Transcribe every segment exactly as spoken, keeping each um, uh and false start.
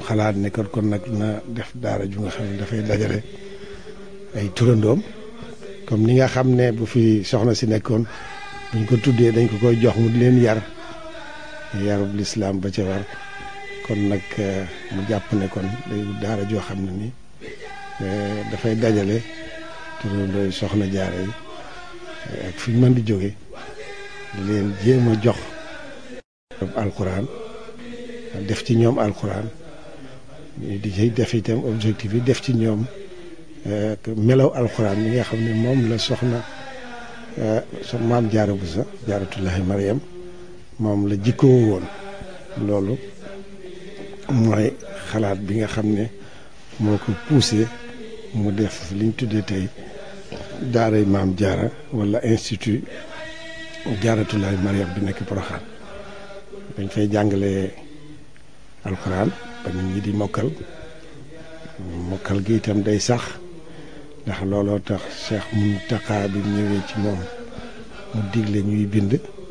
xalaat ne kon kon nag na def daara ju nga xam ne dafay dajale ay turandoom comme ni nga xam ne bu fi soxna si nekkoon buñ ko tuddee dañ ko koy jox mu di leen yar yarub lislaam ba ca war kon nag mu jàpp ne kon day daara joo xam ne ni dafay dajale turandooy soxna jaara yi ak fi ñu mën di jóge di leen jéem a jox alquran def ci ñoom alquran di ci def itam objectif yi def ci ñoom melaw alquran mi nga xam ne moom la soxna so maam jaara bu sa jaaratullahi mariam moom la jikkoo woon loolu mooy xalaat bi nga xam ne moo ko poussé mu def liñ tuddee tey daaray maam jaara wala institut jaaratullahi mariam bi nekk Porokhane dañ fay jàngale alxuraan ba nit ñi di mokkal mokkal gi itam day sax ndax looloo tax Cheikh Mountakha bi ñëwee ci moom mu digle ñuy bind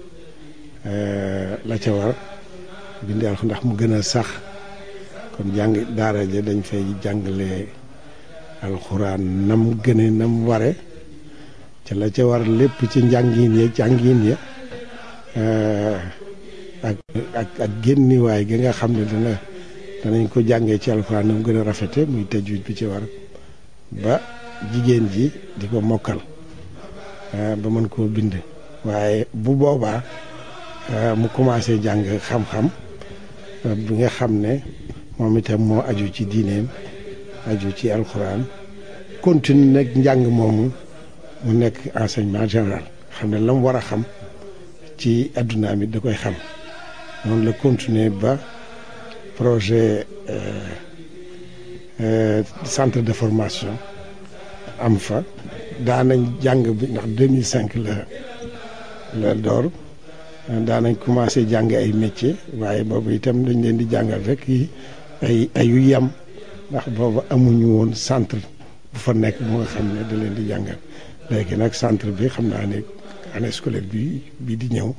la ca war bind alxuraan ndax mu gën a sax kon jàng daara ja dañ fay jàngale alxuraan nam gëne nam ware ca la ca war lépp ci njàngin ya jàngin ya ak ak ak génniwaay gi nga xam ne dana danañ ko jàngee ci alxuraan nam gën a rafete muy tajwid bi ci war ba jigéen ji di ko mokkal ba mën koo bind waaye bu boobaa mu commencé jàng xam-xam bi nga xam ne moom itam moo aju ci diineem aju ci alxuraan continue nag njàng moomu mu nekk enseignement général xam ne la mu war a xam ci adduna mi da koy xam noonu la continuer ba projet centre de formation am fa daanañ jàng bi ndax deux mille cinq la la door daanañ commencé jàng ay métiers waaye boobu itam dañ leen di jàngal rek yi ay ayu yam ndax boobu amuñu woon centre bu fa nekk bu nga xam ne da leen di jàngal léegi nag centre bi xam naa ne année scolaire bi bii di ñëw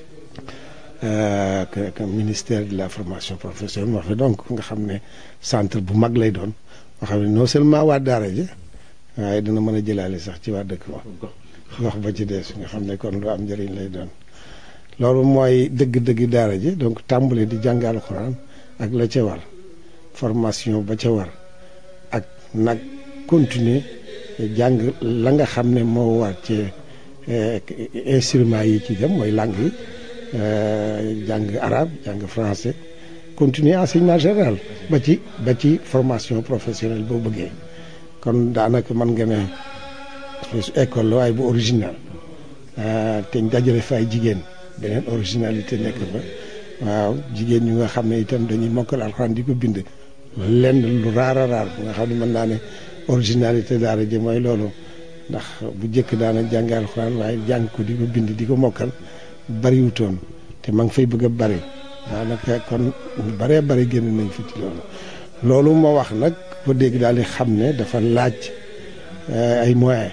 que ministère de la formation professionnelle moo fa donc nga xam ne centre bu mag lay doon boo xam ne non seulement waa daara ji waaye dina mën a jëlaale sax ci waa dëkk ba gox ba ci des nga xam ne kon lu am njëriñ lay doon loolu mooy dëgg-dëgg daara ji donc tàmbale di jàng alxuraan ak la ca war formation ba ca war ak nag continuer jàng la nga xam ne moo war ci instruments yi ci dem mooy langue yi jàng arabe jàng français continuer enseignement général ba ci ba ci formation professionnelle boo bëggee kon daanaka mën nga ne école la waaye bu original te dajale fa ay jigéen beneen originalité nekk fa waaw jigéen ñi nga xam ne itam dañuy mokkal alxuraan di ko bind lenn lu raar a raar bu nga xam ne mën naa ne originalité daara ji mooy loolu ndax bu njëkk daana jàng alxuraan waaye jàng ko di ko bind di ko mokkal bariwutoon te ma ngi fay bëgg a bari daanaka kon ñu baree bari génn nañ fi ci loolu loolu moo wax nag ko dégg daal di xam ne dafa laaj ay moyens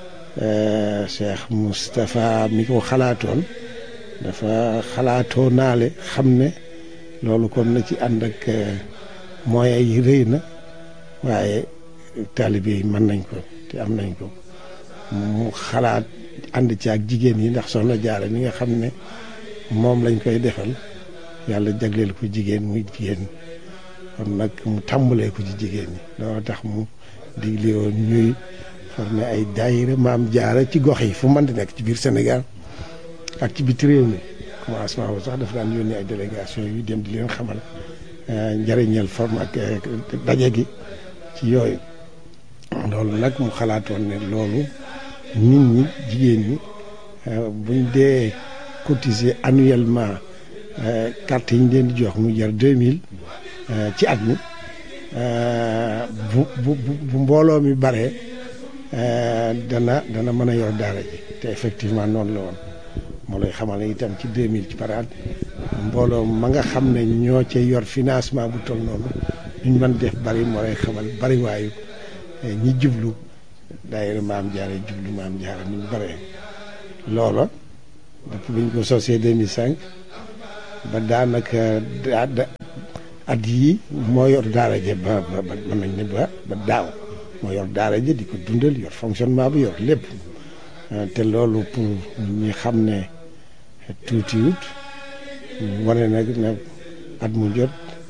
Cheikh Moustapha mi ko xalaatoon dafa xalaatoo naale xam ne loolu kon na ci ànd ak moyens yi rëy na waaye taalibe yi mën nañ ko te am nañ ko mu xalaat ànd ci ak jigéen yi ndax soxna Jaara mi nga xam ne moom lañ koy defal yàlla jagleel ko jigéen muy jigéen kon nag mu tàmbalee ko ci jigéen ñi loolu tax mu digle woon ñuy former ay daayira maam Jaara ci gox yi fu mën di nekk ci biir Sénégal ak ci biti réew mi commencement boobu sax dafa daan yónnee ay délégation yu dem di leen xamal njëriñal forme ak daje gi ci yooyu loolu nag mu xalaatoon ne loolu nit ñi jigéen ñi buñ dee cotiser annuellement carte yi ñu leen di jox mu jar deux mille ci at mi bu bu bu mbooloo mi bare dana dana mën a yor daara ji te effectivement noonu la woon moo lay xamal ne itam ci deux mille ci par at mbooloo ma nga xam ne ñoo ca yor financement bu toll noonu ñu mën def bari moo lay xamal bari waayu ñi jublu daayira maam Jaara jublu maam Jaara ni ñu bare loola depuis bi ñu ko sosee deux mille cinq ba daanaka da at yii moo yor daara ja ba ba ba mën nañ ne ba ba daaw moo yor daara ja di ko dundal yor fonctionnement bi yor lépp te loolu pour ñi xam ne tuutiwut wane nag ne at mu jot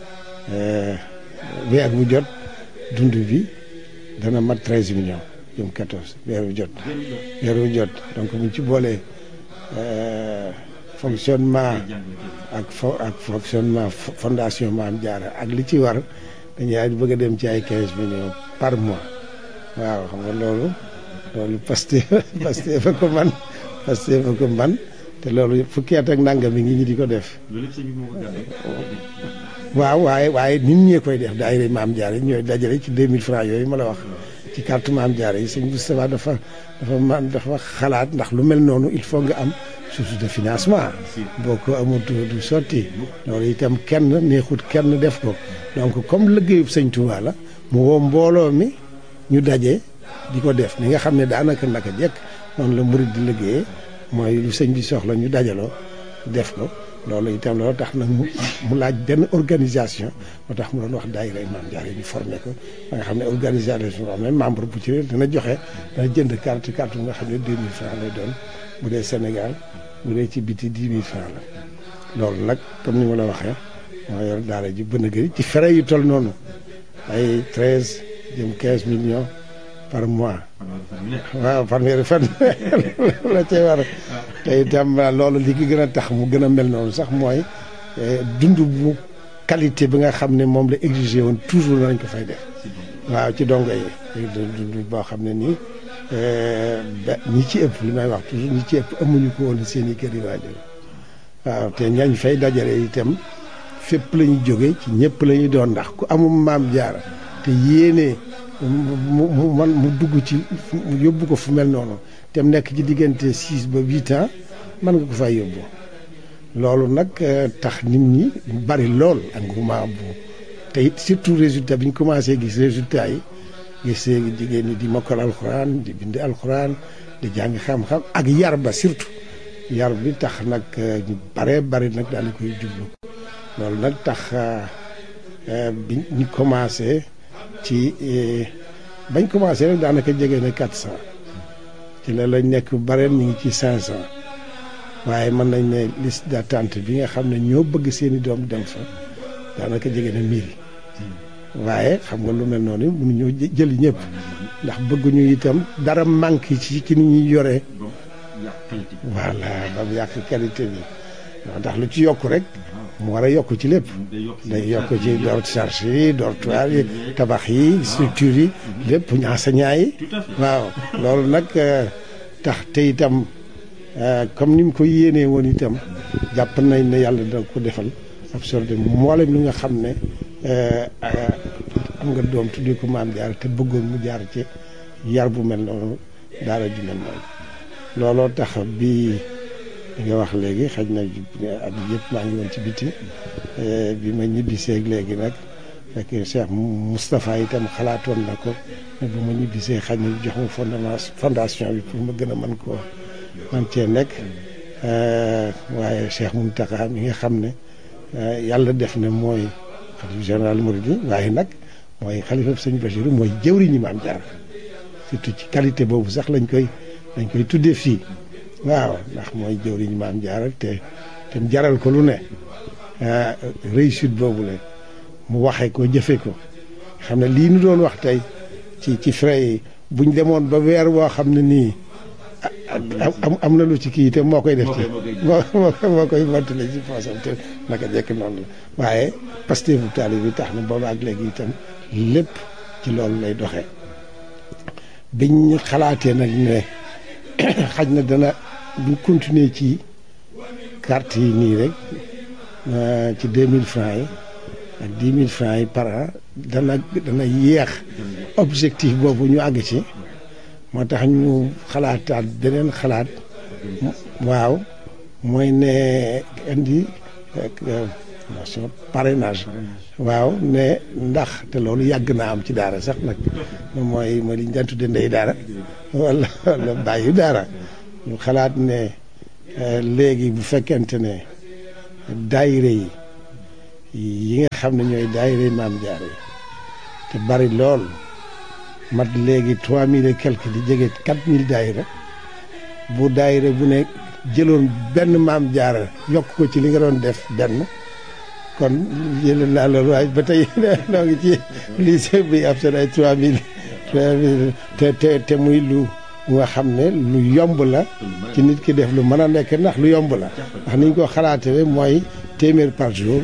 weer bu jot dund bi dana mat treize millions jëm quatorze weer bu jot weer bu jot donc buñ ci boolee fonctionnement ak fo ak fonctionnement fondation Maam Jaara ak li ci war dañuy bëgg a dem ci ay quinze millions par mois waaw xam nga loolu loolu Pastef Pastef fa ko man Pastef fa ko man te loolu fukki at ak nangam mi ngi ñi di ko def waaw waaye waaye nit ñee koy def daayira Maam Jaara yi ñooy dajale ci deux mille francs yooyu ma la wax ci carte Maam Jaara yi sëñ Moustapha dafa dafa man dafa xalaat ndax lu mel noonu il faut nga am source de financement boo ko amul du sotti loolu itam kenn neexut kenn def ko donc comme liggéeyub sëñ Touba la mu woo mbooloo mi ñu daje di ko def ni nga xam ne daanaka naka jekk noonu la murid di liggéeyee mooy lu sëñ bi soxla ñu dajaloo def ko loolu itam loolu tax nag mu mu laaj benn organisation moo tax mu doon wax daayira Maam Jaara yi ñu formé ko ba nga xam ne organisation boo xam ne membre bu ci ne dana joxe dana jënd carte carte bu nga xam ne deux mille francs lay doon bu dee Sénégal bu dee ci biti dix mille francs la loolu nag comme ni ma la waxee moo yor daara ji bën a gëri ci frais yu toll noonu ay treize jëm quinze millions par mois waaw fanweeri fan la cay war te itam loolu li ki gën a tax mu gën a mel noonu sax mooy dund bu qualité bi nga xam ne moom la exigé woon toujours nañ ko fay def waaw ci dongo yi dund boo xam ne nii ba ñi ci ëpp li may wax toujours ñi ci ëpp amuñu ko woon seen i kër yi waajur waaw te ñañ fay dajale itam fépp la ñu jóge ci ñëpp la ñu doon ndax ku amul Maam Jaara te yéene mu mu man mu dugg ci mu yóbbu ko fu mel noonu te mu nekk ci diggante six ba huit ans mën nga ko fay yóbbu loolu nag tax nit ñi bari lool engouement bu te it surtout résultat bi ñu commencé gis résultat yi gis jigéen ñi di mokkal alxuraan di bind alxuraan di jàng xam-xam ak yar ba surtout yar bi tax nag ñu bare bari nag daal di koy jublu loolu nag tax bi ñu commencé ci bañ commencé rek daanaka jege na quatre cent ci la lañ nekk bare ñu ngi ci cinq cent waaye mën nañ ne liste d'attente bi nga xam ne ñoo bëgg seeni doom dem fa daanaka jege na mille waaye xam nga lu mel noonu mënuñoo jëli ñëpp ndax bëgguñu itam dara manque ci ci ni ñuy yoree voilà ba mu yàq qualité bi ndax lu ci yokk rek mu war a yokk ci lépp day yokk ci door charge yi dortoir yi tabax yi structure yi lépp enseignants yi waaw loolu nag tax te itam comme ni mu ko yéenee woon itam jàpp nañ ne yàlla dina ko defal absorbé mboolem li nga xam ne am nga doom tuddee ko Maam Jaara te bëggoon mu jaar ci yar bu mel noonu daara ju mel noonu looloo tax bi li nga wax léegi xaj na at yëpp maa ngi woon ci biti bi ma ñibbisee léegi nag fekk Cheikh Moustapha itam xalaatoon na ko ne bu ma ñibbisee xaj na jox ma fondement fondation bi pour ma gën a mën koo man cee nekk waaye Cheikh Mountakha mi nga xam ne yàlla def na mooy xalifa général Mouride waaye nag mooy xalifa sëñ Bachir mooy jëwriñu Maam Jaara surtout ci qualité boobu sax lañ koy lañ koy tuddee fii waaw ndax mooy jëwriñu Maam Jaara te te jaral ko lu ne réussite boobu la mu waxee ko jëfe ko xam ne lii nu doon wax tey ci ci frais yi buñ demoon ba weer woo xam ne nii am am na lu ci kii te moo koy def ci moo moo koy mottale ci poosam te naka jekk noonu la waaye Pastef bu taali bi tax na booba ak léegi itam lépp ci loolu lay doxee biñ xalaatee nag ne xaj na dana bu continuer ci carte yi nii rek ci deux mille francs yi ak dix mille francs yi par an dana dana yéex objectif boobu ñu àgg ci moo tax ñu xalaataat beneen xalaat waaw mooy ne indi nation parrainage waaw ne ndax te loolu yàgg naa am ci daara sax nag mooy mooy li ñu daan tudde ndey daara wala wala bàyyi daara ñu xalaat ne léegi bu fekkente ne daayire yi yi nga xam ne ñooy daayira Maam Jaara yi te bari lool mat léegi trois mille et quelque di jege quatre mille daayira bu daayira bu ne jëloon benn Maam Jaara yokk ko ci li nga doon def benn kon jël naa loolu waaye ba tey noo ngi ci lycée bi ab seen ay trois mille trois mille te te te muy lu nga xam ne lu yomb la ci nit ki def lu mën a nekk ndax lu yomb la ndax ni ñu ko xalaatee mooy téeméer par jour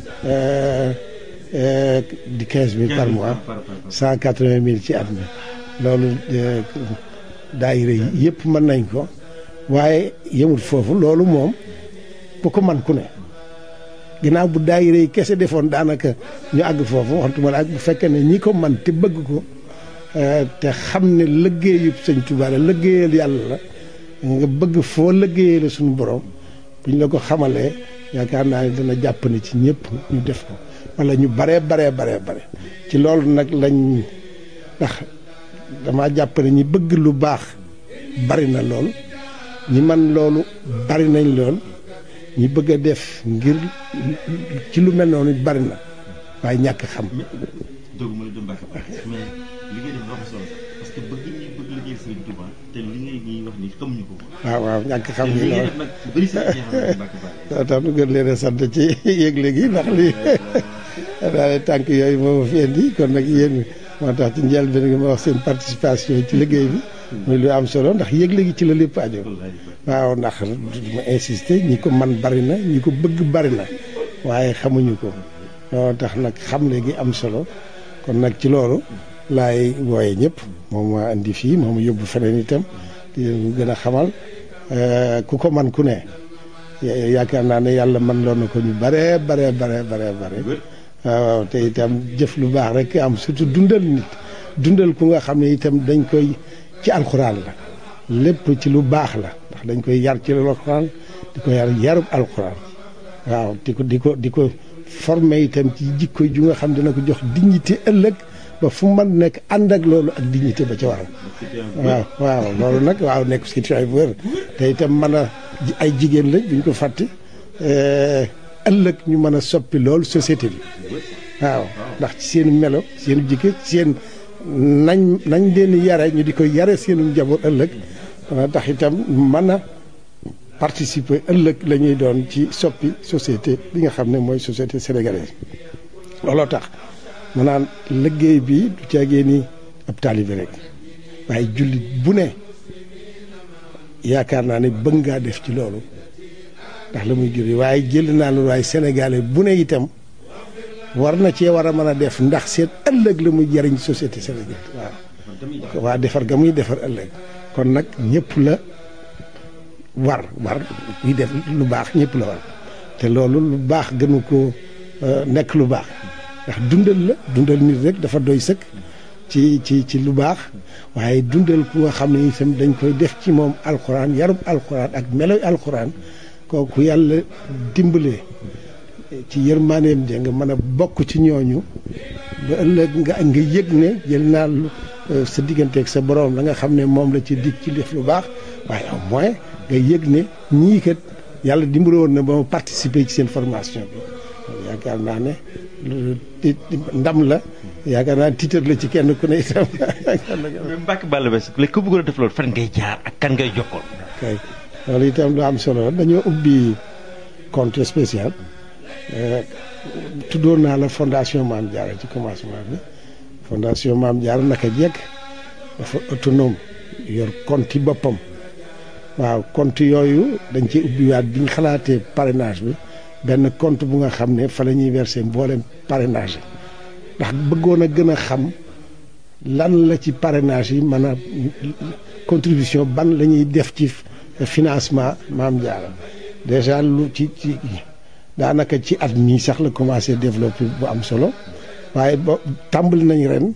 di quinze mille par mois cent quatre-vingt mille ci at mi loolu daayira yi yëpp mën nañ ko waaye yemul foofu loolu moom bu ko man ku ne ginnaaw bu daayira yi kese defoon daanaka ñu àgg foofu waxtuma la ak bu fekkee ne ñi ko man te bëgg ko te xam ne liggéeyu Sëñ Tuubaa la liggéeyal yàlla la nga bëgg foo liggéeyee la suñu borom bu ñu la ko xamalee yaakaar naa ne dana jàpp ne ci ñëpp ñu def ko wala ñu baree baree baree bare ci loolu nag lañ ndax dama jàpp ne ñi bëgg lu baax bari na lool ñi man loolu bari nañ lool ñi bëgg a def ngir ci lu mel noonu bari na waaye ñàkk xam. doguma la Mbacke mais li ngay def dafa solo parce que bëgg ñi bëgg liggéey Sëriñ Touba te li ngay ñuy wax ni xamuñu ko. waaw waaw ñàkk xam gi loolu nag bëri sa jeexal Mbacke Balla. tax nu gën leen a sant ci yëgle gi ndax lii daal tànk yooyu moo ma fi indi kon nag yéen moo tax ci njëlbéen nga ma wax seen participation ci liggéey bi. muy lu am solo ndax yëgle gi ci la lépp aajo. waaw ndax ma insister ñi ko man bari na ñi ko bëgg bari na waaye xamuñu ko loolu tax nag xamle gi am solo kon nag ci loolu laay wooye ñëpp moom maa indi fii moom yóbbu feneen itam di leen gën a xamal ku ko man ku ne yaakaar naa ne yàlla man loon na ko ñu bare bare bare bare bare waaw te itam jëf lu baax rek am surtout dundal nit dundal ku nga xam ne itam dañ koy ci alxuraan la lépp ci lu baax la ndax dañ koy yar ci alxuraan di ko yar yarub alxuraan waaw di ko di ko di ko formé itam ci jikko ju nga xam dina ko jox dignité ëllëg ba fu man nekk ànd ak loolu ak dignité ba ca waral waaw waaw loolu nag waaw nekk situation bu wér te itam mën a ay jigéen lañ buñ ko fàtte ëllëg ñu mën a soppi loolu société bi waaw ndax ci seen melo seen jikko seen nañ nañ leen yare ñu di ko yare seenu njaboot ëllëg dana tax itam mën a participer ëllëg la ñuy doon ci soppi société bi nga xam ne mooy société sénégalaise looloo tax mu naan liggéey bi du caagee ni ab taalibe rek waaye jullit bu ne yaakaar naa ne bëgg ngaa def ci loolu ndax la muy jur waaye jël naa loolu waaye sénégalais bu ne itam war na cee war a mën a def ndax seen ëllëg la muy jariñ société sénégalaise waaw waa defar ga muy defar ëllëg kon nag ñëpp la war war yi def lu baax ñëpp la war te loolu lu baax gënu ko nekk lu baax ndax dundal la dundal nit rek dafa doy sëkk ci ci ci lu baax waaye dundal ku nga xam ne itam dañ koy def ci moom alxuraan yarub alxuraan ak meloy alxuraan kooku yàlla dimbalee ci yërmaaneem de nga mën a bokk ci ñooñu ba ëllëg nga nga yëg ne jël naa sa digganteeg sa borom la nga xam ne moom la ci dig ci def lu baax waaye au moins nga yëg ne ñii kat yàlla dimbale woon na ba ma participer ci seen formation bi yaakaar naa ne ndam la yaakaar naa titre la ci kenn ku ne itam. mais Mbacke Balla Basse léegi ku bëggoon a def loolu fan ngay jaar ak kan ngay jokkoon. kay loolu itam lu am solo dañoo ubbi compte spécial tuddoon naa la fondation Maam Jaara ci commencement bi fondation Maam Jaara naka jekk dafa autonome yor compte yi boppam waaw compte yooyu dañ ci ubbiwaat bi ñu xalaatee parrainage bi benn compte bu nga xam ne fa la ñuy verser mboolem parrainage ndax bëggoon a gën a xam lan la ci parrainage yi mën a contribution ban la ñuy def ci financement Maam Jaara déjà lu ci ci daanaka ci at mii sax la commencé développé bu am solo waaye ba tàmbali nañ ren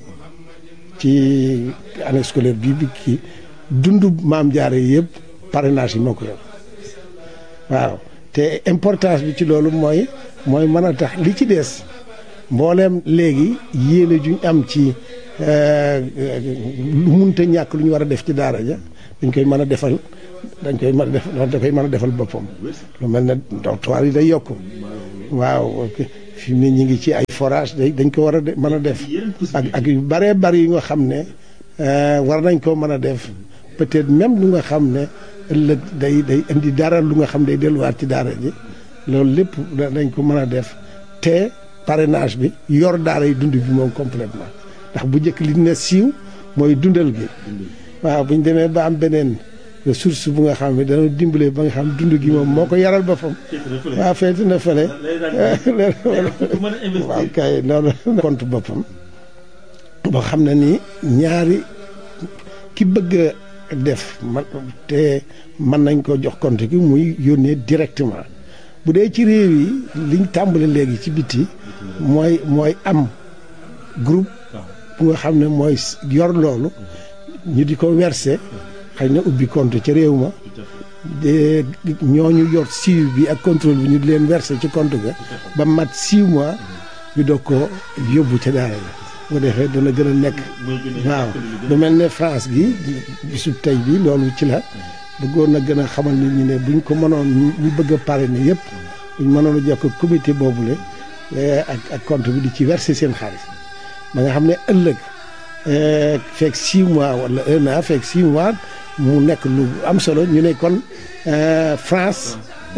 ci année scolaire bii bi kii dundu Maam Jaara yëpp parrainage yi moo ko yor waaw te importance bi ci loolu mooy mooy mën a tax li ci des mbooleem léegi yéene juñ am ci lu munta ñàkk lu ñu war a def ci daara ja dañ koy mën a defal dañ koy mën a def da koy mën a defal boppam lu mel ne dortoir yi day yokku waaw fi mu ne ñu ngi ci ay forage day dañ ko war a mën a def ak ak yu bëree bëri yu nga xam ne war nañ koo mën a def peut-être même lu nga xam ne ëllëg day day indi dara lu nga xam day delluwaat ci daara ji loolu lépp dañ ko mën a def te parrainage bi yor daara yi dund bi moom complètement ndax bu njëkk li ne siiw mooy dundal gi waaw bu ñu demee ba am beneen ressource bu nga xam ne dana dimbale ba nga xam dund gi moom moo ko yaral boppam waaw feeti na fële waaw kay loolu compte boppam boo xam ne nii ñaari ki bëgg a def man te mën nañ ko jox compte gi muy yónnee directement bu dee ci réew yi liñ tàmbale léegi ci biti mooy mooy am groupe bu nga xam ne mooy yor loolu ñu di ko verser xëy na ubbi compte ci réew ma de ñooñu yor suivi bi ak contrôle bi ñu di leen verser ci compte ga ba mat six mois ñu doog ko yóbbu ca daara la bu defee dana gën a nekk waaw lu mel ne France gi bisu tey bi loolu ci la bëggoon na gën a xamal nit ñi ne buñ ko mënoon ñu bëgg a parrainer yëpp buñ mënoon a jokk comité boobule ak ak compte bi di ci verser seen xaalis ba nga xam ne ëllëg fekk six mois wala un an fekk six mois mu nekk lu am solo ñu ne kon France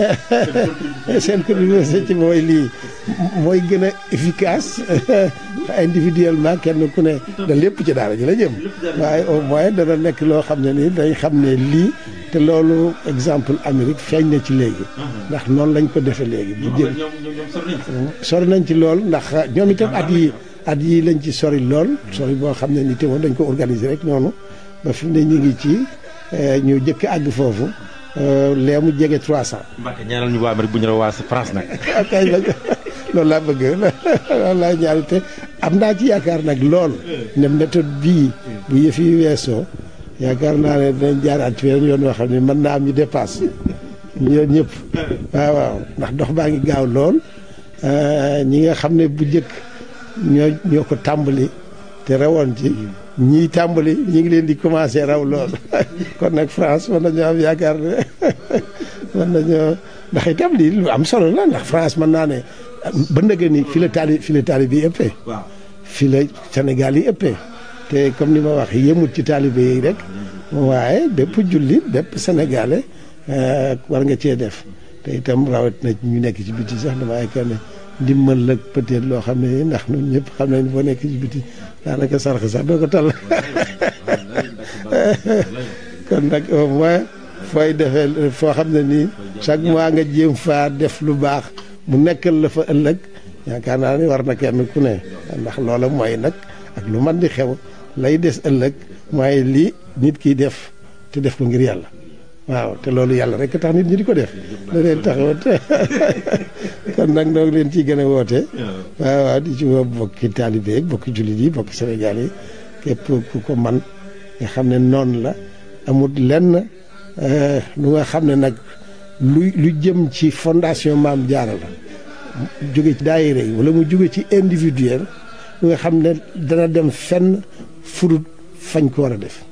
seen contribution ci mooy lii mooy gën a efficace individuellement kenn ku ne da lépp ci daara ji la jëm waaye au moins dana nekk loo xam ne ni dañ xam ne lii te loolu exemple Amérique feeñ na ci léegi ndax noonu lañ ko defee léegi bu jël sori nañ ci lool ndax ñoom itam at yi at yi lañ ci sori lool sori boo xam ne ni te moom dañ ko organiser rek noonu ba fi mu ne ñu ngi ci ñu jëkk àgg foofu lee mu jege trois cent. Mbacke ñaanal ñu waa Amérique bu ñu la waa France nag. kay loolu laa bëgg loolu laa ñaari te am naa ci yaakaar nag lool ne méthode bii bu yëf yi weesoo yaakaar naa ne dinañ jaaraat ci yoon yoo xam ne mën naa am ñu dépasse ñoom ñëpp waaw waaw ndax dox baa ngi gaaw lool ñi nga xam ne bu njëkk ñoo ñoo ko tàmbali te rawoon ci ñii tàmbali ñu ngi leen di commencé raw lool kon nag France mën nañoo am yaakaar ne mën nañoo ndax itam lii lu am solo la ndax France mën naa ne ba ndëgë ni fi la taali fi la taalibe yi ëppee fi la Sénégal yi ëppee te comme ni ma wax yëmut ci taalibe yi rek waaye bépp jullit bépp sénégalais war nga cee def te itam rawat na ñu nekk ci biti sax dama yaakaar ne ndimbal la peut-être loo xam ne ndax ñun ñëpp xam nañ boo nekk ci biti daanaka sarx sax doo ko tal kon nag au moins fooy defee foo xam ne nii chaque mois nga jéem faa def lu baax mu nekkal la fa ëllëg yaakaar naa ni war na kenn ku ne ndax loola mooy nag ak lu man di xew lay des ëllëg mooy lii nit kiy def te def ko ngir yàlla waaw te loolu yàlla rek tax nit ñi di ko def da leen taxawat kon nag noo ngi leen ciy gën a woote waaw waaw di ci woo bokki taalibe yi bokki jullit yi bokki Sénégal yi képp ku ko man nga xam ne noonu la amul lenn lu nga xam ne nag lu lu jëm ci fondation Maam Jaara la jóge ci daayira yi wala mu jóge ci individuel lu nga xam ne dana dem fenn furut fañ ko war a def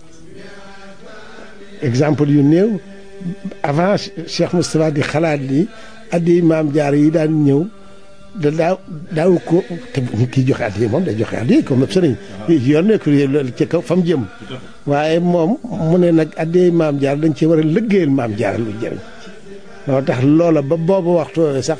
exemple yu néew avant Cheikh Moustapha di xalaat ni addi Maam Jaara yi daan ñëw da daaw daaw ko te kii joxe addi moom day joxe addi comme sëriñ yoon nekk ci kaw fa mu jëm waaye moom mu ne nag addi Maam Jaara dañ ci war a lëggéeyal Maam Jaara lu jëriñ loo tax loola ba boobu waxtu sax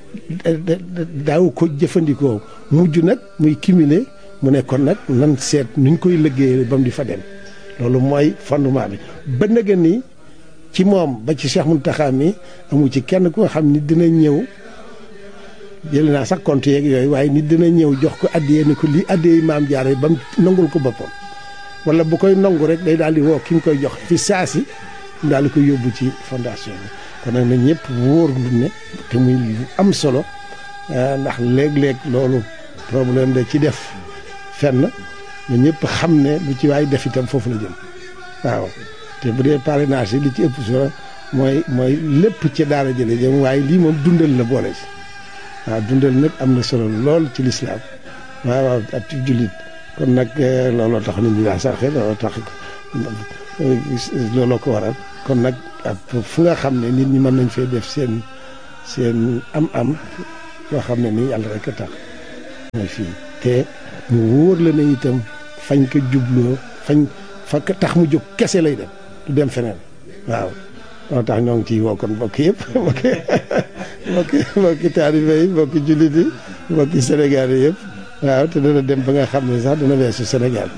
daaw ko jëfandikoo mujj nag muy cumuler mu ne kon nag nan seet nuñ koy lëggéeyal ba mu di fa dem loolu mooy fondement bi ba nga ni ci moom ba ci Cheikh Mountakha mi amu ci kenn ku nga xam ni dina ñëw jël naa sax compte yeeg yooyu waaye nit dina ñëw jox ko addiyee ni ko lii addiyee Maam Jaara ba mu nangul ko boppam wala bu koy nangu rek day daal di woo ki nga koy jox fi saasi mu daal di koy yóbbu ci fondation bi kon nag na ñëpp wóor lu ne te muy lu am solo ndax léeg-léeg loolu problème da ci def fenn ñu ñëpp xam ne lu ci waay def itam foofu la jëm waaw te bu dee parrainage yi li ci ëpp solo mooy mooy lépp ci daara jële jëm waaye lii moom dundal la boole ci waaw dundal nag am na solo lool ci lislaam waaw waaw ak ci jullit kon nag looloo tax nit ñi daa sarxe looloo tax looloo ko waral kon nag fu nga xam ne nit ñi mën nañ fee def seen seen am-am yoo xam ne nii yàlla rek a tax mooy fii te mu wóor la ne itam fañ ko jubloo fañ fa tax mu jóg kese lay dem du dem feneen waaw moo tax ñoo ngi ciy woo kon mbokk yëpp mbokki mbokki mbokki taalibe yi mbokki jullit yi mbokki Sénégal yi yëpp waaw te dana dem ba nga xam ne sax dana weesu Sénégal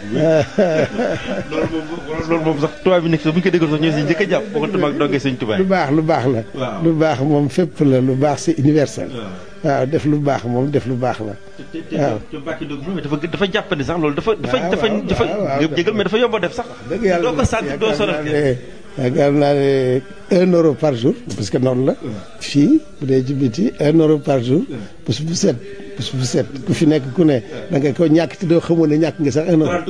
loolu moom loolu moom sax tubaab bi nekk bu ñu ko déggoon sax ñoo si njëkk a jàpp boo ko mag dongee sëñ tubaab lu baax lu baax la lu baax moom fépp la lu baax c'est universel waaw def lu baax moom def lu baax la waaw te Mbacke Ndiob moom dafa dafa jàppandi sax loolu dafa dafa dafa dafa jégal mais dafa yomb a def sax dëgg yàlla doo ko sant doo sonal yaakaar naa ne un euro par jour parce que noonu la fii bu dee ci biti un euro par jour bés bu set bés bu set ku fi nekk ku ne da nga ko ñàkk te doo xamoon ne ñàkk nga sax un euro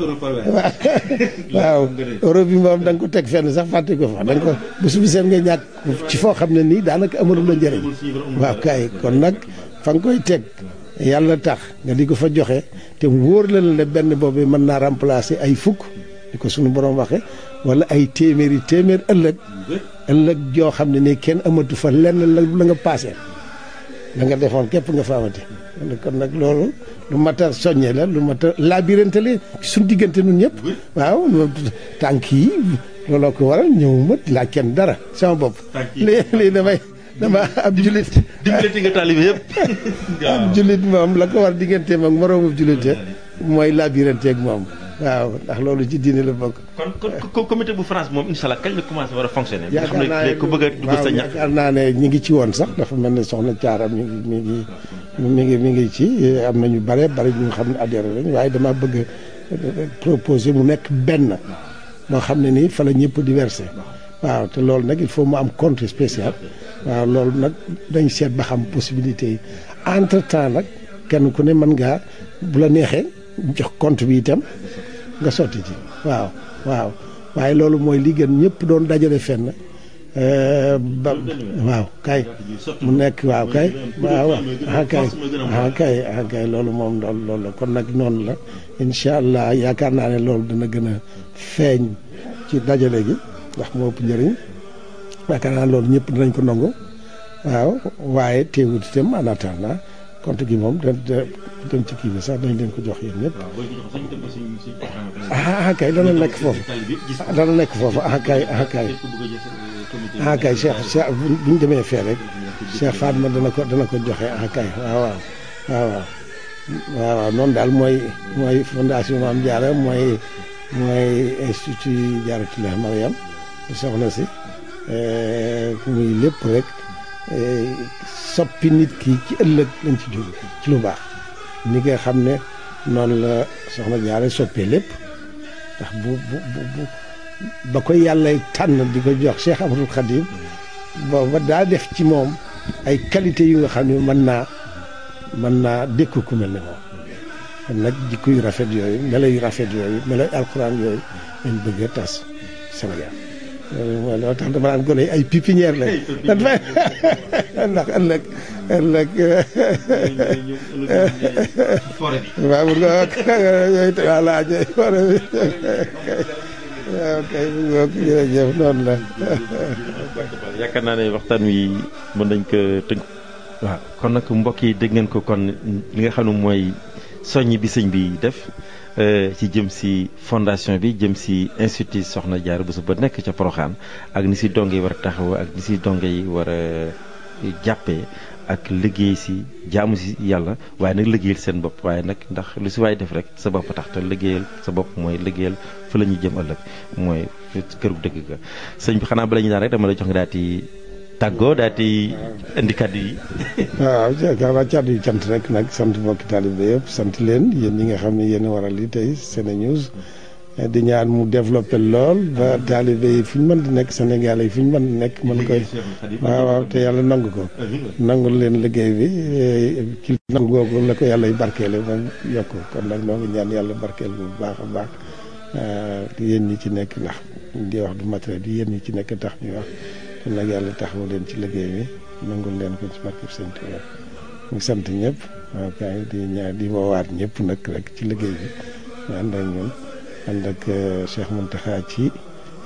waaw euro bi moom da nga ko teg fenn sax fàtte ko fa da nga ko bés bu set nga ñàkk ci foo xam ne nii daanaka amalul la njëriñ waaw kay kon nag fa nga koy teg yàlla tax nga di ko fa joxe te wóor la ne benn boobu mën naa remplacer ay fukk di ko suñu borom waxe wala ay téeméeri téeméer ëllëg ëllëg joo xam ne nii kenn amatu fa lenn la la nga paasee la nga defoon képp nga fa amati kon nag loolu lu mat a soññe la lu mat a labirante la suñu diggante nun ñëpp waaw tànk yi looloo ko waral ñëwuma laa kenn dara sama bopp lii lii damay dama ab julit dimbalati nga taalibe yëpp ab julit moom la ko war digganteem ak moroomu julite mooy labirante ak moom waaw ndax loolu ci diine la bokk. kon kon comité bu France moom incha allah kañ la commencé war a fonctionner. yaakaar naa ne ku bëgg a dugg sa ñax. yaakaar naa ne ñi ngi ci woon sax dafa mel ne soxna Thiara mi ngi mi ngi mi ngi mi ngi ci am na ñu bare bare ñu xam ne adhéré lañ waaye dama bëgg a proposer mu nekk benn moo xam ne nii fa la ñëpp di versé waaw te loolu nag il faut mu am compte spécial waaw loolu nag dañ seet ba xam possibilité yi entre temps nag kenn ku ne mën ngaa bu la neexee jox compte bi itam. nga sotti ci waaw waaw waaye loolu mooy li gën ñëpp doon dajale fenn ba waaw kay mu nekk waaw kay waaw ah kay ah kay ah kay loolu moom loolu loolu la kon nag noonu la incha allah yaakaar naa ne loolu dana gën a feeñ ci dajale gi ndax moo ëpp njëriñ yaakaar naa loolu ñëpp dinañ ko nangu waaw waaye teewut itam en attendant compte gi moom da dem ci kii bi sax dañ leen ko jox yéen ñëpp ah kay dana nekk foofu dana nekk foofu ah kay ah kay ah kay Cheikh Cheikh bu ñu demee fee rek Cheikh Fatma dana ko dana ko joxe ah kay waaw waaw waaw waaw waaw noonu daal mooy mooy fondation Mame Diarra mooy mooy institut Diarratoulah Mariam soxna si muy lépp rek soppi nit ki ci ëllëg lañ ci jóg ci lu baax ni nga xam ne noonu la soxna Jaara soppee lépp ndax bu bu bu ba ko yàlla tànn di ko jox Cheikh Ahmadou Khadim booba daa def ci moom ay qualité yu nga xam ne mën naa mën naa dékku ku mel ne moom kon nag jikko yu rafet yooyu melo yu rafet yooyu melo alxuraan yooyu lañ bëgg a tas Sénégal loolu mooy loo tax dama naan gone ay pépinière lañ ndax ëllëg ëllëg waaw mun nga yooyu voilà ñooy forêt bi waaw kay mu ngoog jërëjëf noonu la yaakaar naa ne waxtaan wi mën nañ ko tënk waaw kon nag mbokk yi dégg ngeen ko kon li nga xam ne mooy soññ bi sëñ bi def ci jëm si fondation bi jëm si institut Soxna Diarra Bousso ba nekk ca Porokhane ak ni si donge yi war a taxaw ak ni si donge yi war a jàppee ak liggéey si jaamu si yàlla waaye nag liggéeyal seen bopp waaye nag ndax lu si waay def rek sa bopp tax te liggéeyal sa bopp mooy liggéeyal fa la ñuy jëm ëllëg mooy këru dëgg ga sëñ bi xanaa bala ñu daan rek dama lay jox nga daal di tàggoo daal di indi kàddu yi. waaw jërëjëf kàddu yi cant rek nag sant mbokki taalibe yëpp sant leen yéen ñi nga xam ne yéen a waral li tey SeneNews di ñaan mu développé lool ba taalibe yi fu ñu mën di nekk Sénégal yi fu ñu mën di nekk mën koy waaw waaw te yàlla nangu ko nangul leen liggéey bi ci nangu googu la ko yàlla y barkeele moom yokk kon nag noo ngi ñaan yàlla barkeel bu baax a baax yéen ñi ci nekk ndax di wax du matériel di yéen ñi ci nekk tax ñuy wax kon nag yàlla taxawu leen ci liggéey bi nangul leen ko ci barkeb Sëñ Tuubaa ñu sant ñëpp waaw kay di ñaan di woowaat ñëpp nag rek ci liggéey bi ñu ànd ak ñun ànd ak Cheikh Mountakha ci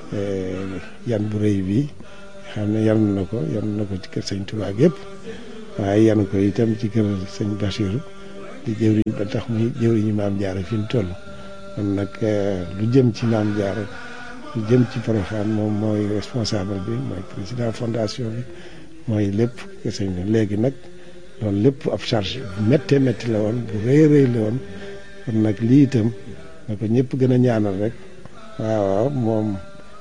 yan bu rëy bi xam ne yan na ko yan na ko ci kër Sëñ Tuubaa yëpp waaye yan ko itam ci kër sëñ Bachirou di jëwriñ ba tax muy jëwriñu Maam Jaara fi mu toll kon nag lu jëm ci Maam Jaara lu jëm ci Porokhane moom mooy responsable bi mooy président fondation bi mooy lépp sëñ bi léegi nag loolu lépp ab charge bu méttee métti la woon bu rëy rëy la woon kon nag lii itam na ko ñëpp gën a ñaanal rek waaw waaw moom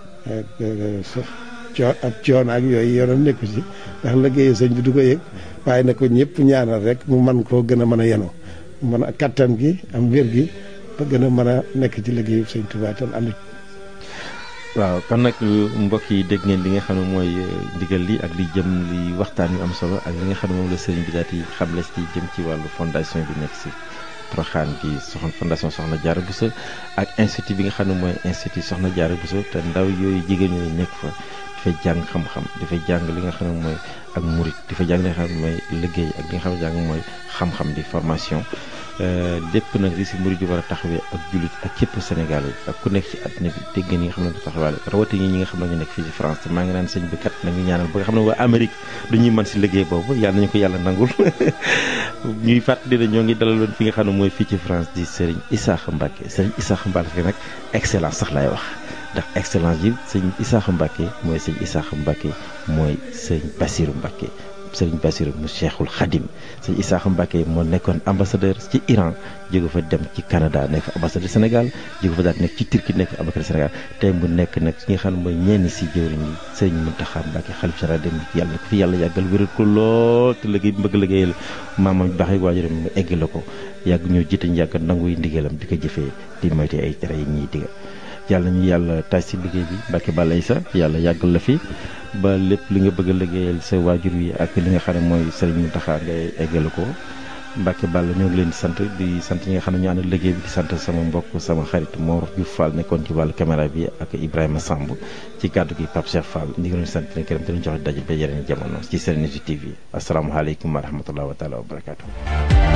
coo ab coono ak yooyu yoonam nekku ci ndax liggéeyu sëñ bi du ko yëg waaye na ko ñëpp ñaanal rek mu man koo gën a mën a yenu mën a kattan gi am wér gi ba gën a mën a nekk ci liggéeyu sëñ Tuubaa tam ànd. waaw kon nag mbokk yi dégg ngeen li nga xam ne mooy ndigal li ak li jëm li waxtaan yu am solo ak li nga xam ne moom la sëriñ bi daal di xamle ci jëm ci wàllu fondation bi nekk si Porokhane gi soxna fondation Soxna Diarra Bousso ak institut bi nga xam ne mooy institut Soxna Diarra Bousso te ndaw yooyu jigéen ñooyu nekk fa dafay jàng xam-xam dafay jàng li nga xam ne mooy ak murit dafay jàng li nga xam ne mooy liggéey ak li nga xam ne jàng mooy xam-xam di formation lépp nag li si murit yi war a taxawee ak jullit ak képp Sénégal yi ak ku nekk ci àddina bi dégg ngeen ñi nga xam ne ko taxawaale rawatina ñi nga xam ne ñu nekk fii ci France te maa ngi naan sëñ bi kat nañu ñaanal ba nga xam ne waa Amérique dañuy mën si liggéey boobu yàlla nañu ko yàlla nangul ñuy fàttali ne ñoo ngi dalaloon fi nga xam ne mooy fii ci France di Serigne Issakha Mbacké Serigne Issakha Mbacké nag excellence sax laay wax ndax excellence yi sëñ Issakha Mbacké mooy sëñ Issakha Mbacké mooy sëñ Bassirou Mbacké sëriñ Bassirou mu Cheikhul Khadim sëñ Issakha Mbacké moo nekkoon ambassadeur ci Iran jóge fa dem ci Canada nekk ambassadeur Sénégal jóge fa daal nekk ci Turquie nekk ambassadeur Sénégal tey mu nekk nag ki nga xam ne mooy ñenn si jëwriñ yi sëriñ Mountakha Mbacké xalif général dem yàlla na ko fi yàlla yàggal wéral ko lool te liggéey bi bëgg liggéeyal maamam baax yi waajuram mu egg la ko yàgg ñoo jiite ñu yàgg nanguy ndigalam di ko jëfee di moyte ay tere yi ñuy diga yàlla ñu yàlla taaj si liggéey bi Mbacké Balla Issa yàlla yàggal la fi ba lépp li nga bëgg a liggéeyal sa waajur wi ak li nga xam ne mooy Serigne Mountakha ngay eggale ko Mbacké Balla ñoo ngi leen di sant di sant ñi nga xam ne ñu ànd liggéey bi di sant sama mbokk sama xarit Mor Diouf Fall nekkoon ci wàllu caméra bi ak Ibrahima Samb ci kàddu gi Pape Cheikh Fall ñu ngi leen di sant leen këram te ñu joxe daje ba yeneen jamono ci Serenity T V asalaamaaleykum wa rahmatulah wa taala wa barakaatu.